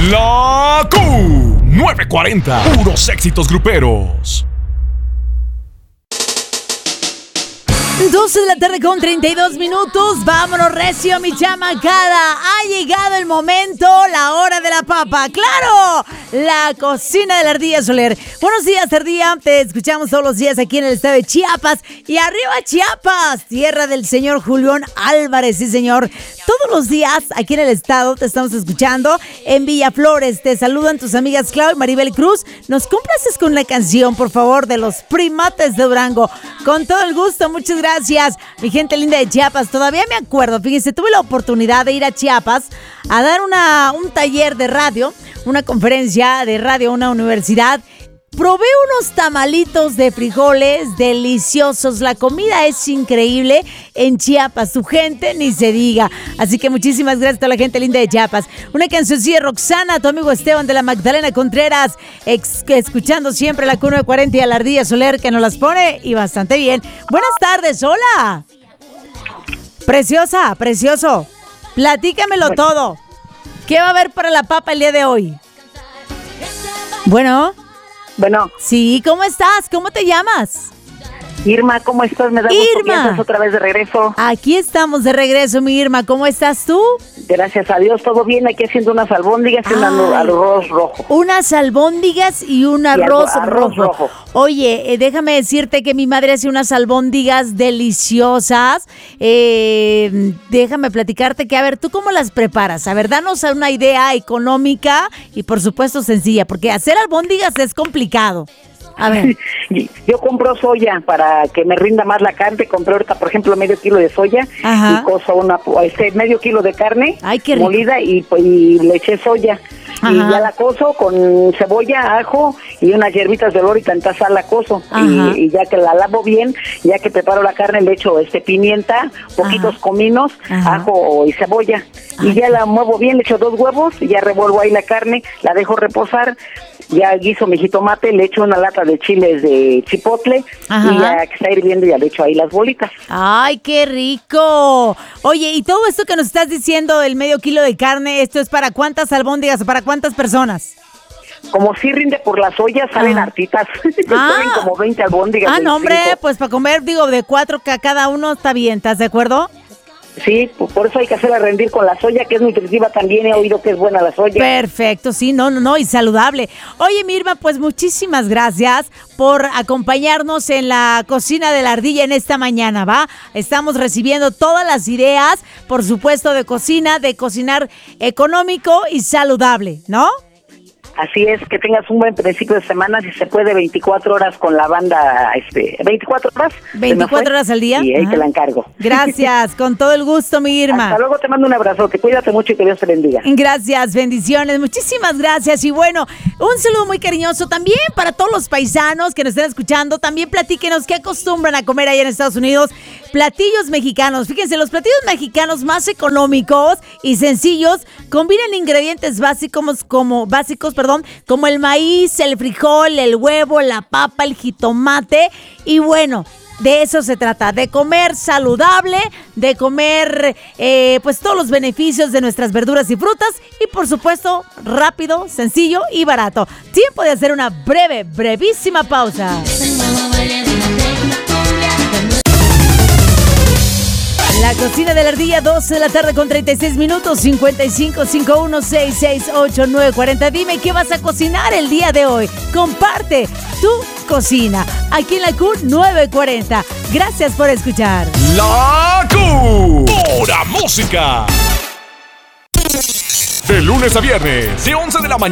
La Q940. Puros éxitos gruperos. 12 de la tarde con 32 minutos. Vámonos recio, mi chamacada. Ha llegado el momento, la hora de la papa. ¡Claro! La cocina de la Ardilla Soler. Buenos días, Ardilla. Te escuchamos todos los días aquí en el estado de Chiapas. Y arriba Chiapas, tierra del señor Julián Álvarez. Sí, señor. Todos los días aquí en el estado te estamos escuchando. En Villaflores te saludan tus amigas Clau y Maribel Cruz. Nos complaces con una canción, por favor, de los Primates de Durango. Con todo el gusto, muchas gracias, mi gente linda de Chiapas. Todavía me acuerdo, fíjense, tuve la oportunidad de ir a Chiapas a dar un taller de radio, una conferencia de radio a una universidad. Probé unos tamalitos de frijoles deliciosos. La comida es increíble en Chiapas. Su gente ni se diga. Así que muchísimas gracias a toda la gente linda de Chiapas. Una cancioncilla de Roxana, tu amigo Esteban de la Magdalena Contreras, escuchando siempre la Q940 y a la Ardilla Soler, que nos las pone y bastante bien. Buenas tardes, hola. Preciosa, precioso. Platícamelo todo. ¿Qué va a haber para la papa el día de hoy? Bueno. Sí, ¿cómo estás? ¿Cómo te llamas? Irma, ¿cómo estás? Me da gusto que estás otra vez de regreso. Aquí estamos de regreso, mi Irma. ¿Cómo estás tú? Gracias a Dios, todo bien. Aquí haciendo unas albóndigas y un arroz rojo. Unas albóndigas y un arroz rojo. Oye, déjame decirte que mi madre hace unas albóndigas deliciosas. Déjame platicarte que, a ver, ¿tú cómo las preparas? A ver, danos una idea económica y, por supuesto, sencilla, porque hacer albóndigas es complicado. A ver. Yo compro soya para que me rinda más la carne. Compré ahorita, por ejemplo, medio kilo de soya. Ajá. Y cozo medio kilo de carne. Ay, qué rico. Molida y le eché soya. Ajá. Y ya la cozo con cebolla, ajo y unas hierbitas de olor y tanta sal la cozo. Y ya que la lavo bien, ya que preparo la carne, le echo pimienta, poquitos cominos, ajo y cebolla. Y ya la muevo bien, le echo 2 huevos y ya revuelvo ahí la carne, la dejo reposar. Ya guiso mi jitomate, le echo una lata de chiles de chipotle. Y ya que está hirviendo ya le echo ahí las bolitas. ¡Ay, qué rico! Oye, y todo esto que nos estás diciendo del medio kilo de carne, ¿esto es para cuántas albóndigas o para cuántas personas? Como si rinde por las ollas, salen hartitas. Salen como 20 albóndigas. No, hombre, pues para comer, de 4 cada uno está bien, ¿estás de acuerdo? Sí, por eso hay que hacerla rendir con la soya, que es nutritiva también. He oído que es buena la soya. Perfecto, sí, no, y saludable. Oye, Mirma, pues muchísimas gracias por acompañarnos en la cocina de la Ardilla en esta mañana, ¿va? Estamos recibiendo todas las ideas, por supuesto, de cocina, de cocinar económico y saludable, ¿no? Así es, que tengas un buen principio de semana, si se puede, 24 horas con la banda, 24 horas. 24 horas al día. Y ahí te la encargo. Gracias, con todo el gusto, mi Irma. Hasta luego, te mando un abrazo, que cuídate mucho y que Dios te bendiga. Gracias, bendiciones, muchísimas gracias. Y bueno, un saludo muy cariñoso también para todos los paisanos que nos están escuchando. También platíquenos qué acostumbran a comer allá en Estados Unidos. Platillos mexicanos. Fíjense, los platillos mexicanos más económicos y sencillos combinan ingredientes básicos como el maíz, el frijol, el huevo, la papa, el jitomate. Y bueno, de eso se trata, de comer saludable, de comer pues todos los beneficios de nuestras verduras y frutas y por supuesto rápido, sencillo y barato. Tiempo de hacer una brevísima pausa. La cocina de la Ardilla, 12 de la tarde con 36 minutos, 5551668940. Dime qué vas a cocinar el día de hoy. Comparte tu cocina aquí en la Q940. Gracias por escuchar. La Q, pura música. De lunes a viernes, de 11 de la mañana.